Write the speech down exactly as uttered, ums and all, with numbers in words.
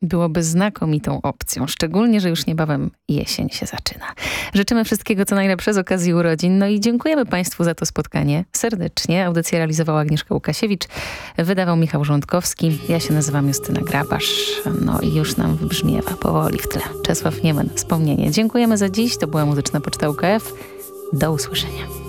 byłoby znakomitą opcją, szczególnie, że już niebawem jesień się zaczyna. Życzymy wszystkiego, co najlepsze z okazji urodzin, no i dziękujemy Państwu za to spotkanie serdecznie. Audycję realizowała Agnieszka Łukasiewicz, wydawał Michał Rządkowski, ja się nazywam Justyna Grabasz, no i już nam wybrzmiewa powoli w tle Czesław Niemen, wspomnienie. Dziękujemy za dziś, to była Muzyczna Poczta U K F. Do usłyszenia.